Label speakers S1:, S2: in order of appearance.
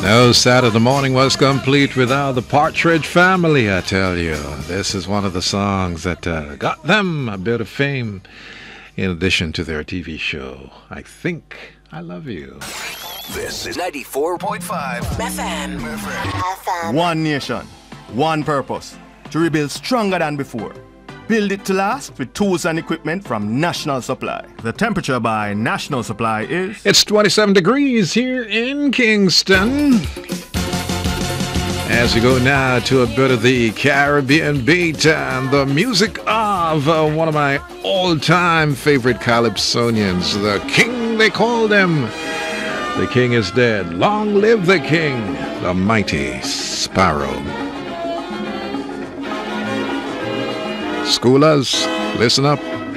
S1: No Saturday morning was complete without the Partridge Family, I tell you. This is one of the songs that got them a bit of fame in addition to their TV show, I Think I Love You.
S2: This is 94.5 FM.
S3: One nation, one purpose, to rebuild stronger than before. Build it to last with tools and equipment from National Supply. The temperature by National Supply is...
S1: It's 27 degrees here in Kingston. As we go now to a bit of the Caribbean beat and the music of one of my all-time favorite calypsonians, the King, they called him. The King is dead. Long live the King, the mighty Sparrow. Schoolers, listen up.